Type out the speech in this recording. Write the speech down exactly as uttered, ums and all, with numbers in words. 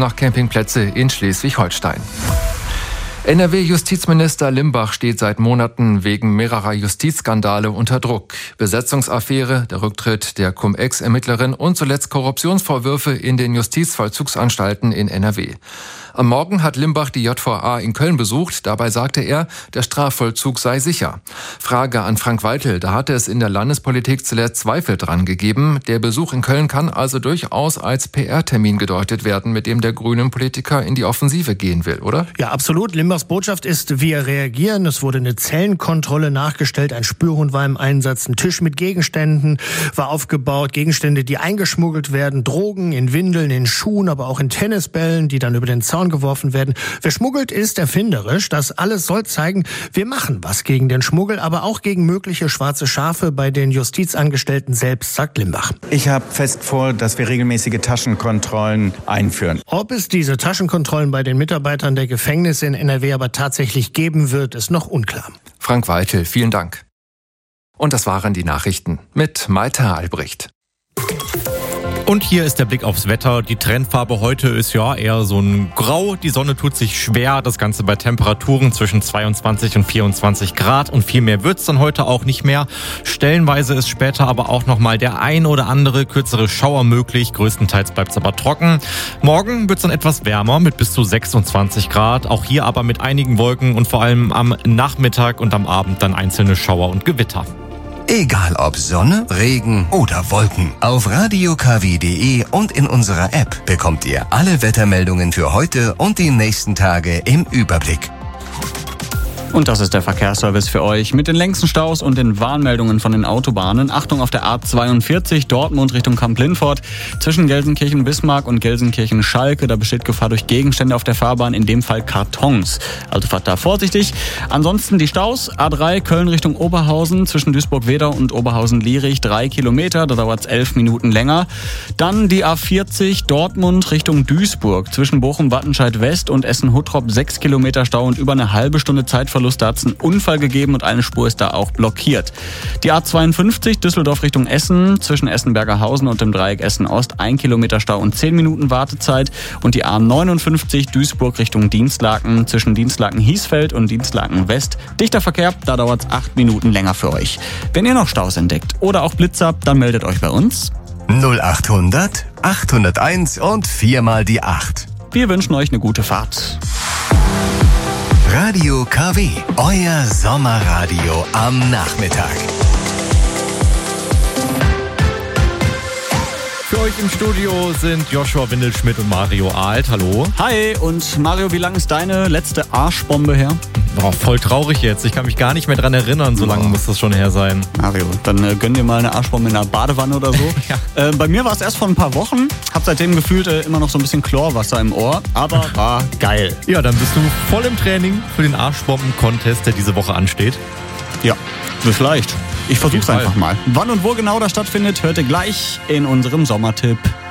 noch Campingplätze in Schleswig-Holstein. N R W-Justizminister Limbach steht seit Monaten wegen mehrerer Justizskandale unter Druck. Besetzungsaffäre, der Rücktritt der Cum-Ex-Ermittlerin und zuletzt Korruptionsvorwürfe in den Justizvollzugsanstalten in N R W. Am Morgen hat Limbach die J V A in Köln besucht. Dabei sagte er, der Strafvollzug sei sicher. Frage an Frank Weitel. Da hatte es in der Landespolitik zuletzt Zweifel dran gegeben. Der Besuch in Köln kann also durchaus als P R-Termin gedeutet werden, mit dem der grünen Politiker in die Offensive gehen will, oder? Ja, absolut. Limbachs Botschaft ist, wir reagieren. Es wurde eine Zellenkontrolle nachgestellt. Ein Spürhund war im Einsatz. Ein Tisch mit Gegenständen war aufgebaut. Gegenstände, die eingeschmuggelt werden. Drogen in Windeln, in Schuhen, aber auch in Tennisbällen, die dann über den Zaun geworfen werden. Wer schmuggelt, ist erfinderisch. Das alles soll zeigen, wir machen was gegen den Schmuggel, aber auch gegen mögliche schwarze Schafe bei den Justizangestellten selbst, sagt Limbach. Ich habe fest vor, dass wir regelmäßige Taschenkontrollen einführen. Ob es diese Taschenkontrollen bei den Mitarbeitern der Gefängnisse in N R W aber tatsächlich geben wird, ist noch unklar. Frank Weitel, vielen Dank. Und das waren die Nachrichten mit Maita Albrecht. Und hier ist der Blick aufs Wetter. Die Trendfarbe heute ist ja eher so ein Grau. Die Sonne tut sich schwer. Das Ganze bei Temperaturen zwischen zweiundzwanzig und vierundzwanzig Grad. Und viel mehr wird's dann heute auch nicht mehr. Stellenweise ist später aber auch nochmal der ein oder andere kürzere Schauer möglich. Größtenteils bleibt's aber trocken. Morgen wird's dann etwas wärmer mit bis zu sechsundzwanzig Grad. Auch hier aber mit einigen Wolken und vor allem am Nachmittag und am Abend dann einzelne Schauer und Gewitter. Egal ob Sonne, Regen oder Wolken. Auf radio k w punkt d e und in unserer App bekommt ihr alle Wettermeldungen für heute und die nächsten Tage im Überblick. Und das ist der Verkehrsservice für euch mit den längsten Staus und den Warnmeldungen von den Autobahnen. Achtung auf der A zweiundvierzig, Dortmund Richtung Kamp-Lindfort. Zwischen Gelsenkirchen-Bismarck und Gelsenkirchen-Schalke, da besteht Gefahr durch Gegenstände auf der Fahrbahn, in dem Fall Kartons. Also fahrt da vorsichtig. Ansonsten die Staus, A drei Köln Richtung Oberhausen, zwischen Duisburg-Wedau und Oberhausen-Lierich, drei Kilometer, da dauert es elf Minuten länger. Dann die A vierzig, Dortmund Richtung Duisburg, zwischen Bochum-Wattenscheid-West und Essen-Huttrop, sechs Kilometer Stau und über eine halbe Stunde Zeitverlust. Da hat es einen Unfall gegeben und eine Spur ist da auch blockiert. Die A zweiundfünfzig, Düsseldorf Richtung Essen, zwischen Essen-Bergerhausen und dem Dreieck Essen-Ost, ein Kilometer Stau und zehn Minuten Wartezeit. Und die A neunundfünfzig, Duisburg Richtung Dienstlaken, zwischen Dienstlaken-Hiesfeld und Dienstlaken-West, dichter Verkehr, da dauert es acht Minuten länger für euch. Wenn ihr noch Staus entdeckt oder auch Blitz habt, dann meldet euch bei uns. null achthundert, achthunderteins und viermal die acht. Wir wünschen euch eine gute Fahrt. Radio K W, euer Sommerradio am Nachmittag. Für euch im Studio sind Joshua Windelschmidt und Mario Ahlt. Hallo. Hi, und Mario, wie lange ist deine letzte Arschbombe her? Boah, voll traurig jetzt. Ich kann mich gar nicht mehr dran erinnern, so lange muss das schon her sein. Mario, dann äh, gönn dir mal eine Arschbombe in einer Badewanne oder so. ja. äh, bei mir war es erst vor ein paar Wochen. Hab seitdem gefühlt äh, immer noch so ein bisschen Chlorwasser im Ohr, aber war geil. Ja, dann bist du voll im Training für den Arschbomben-Contest, der diese Woche ansteht. Ja, vielleicht. Ich versuch's einfach mal. Wann und wo genau das stattfindet, hört ihr gleich in unserem Sommertipp.